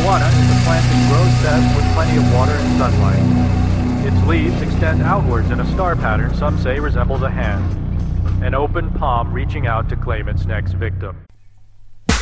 marijuana is a plant that grows best with plenty of water and sunlight. Its leaves extend outwards in a star pattern some say resembles a hand, an open palm reaching out to claim its next victim.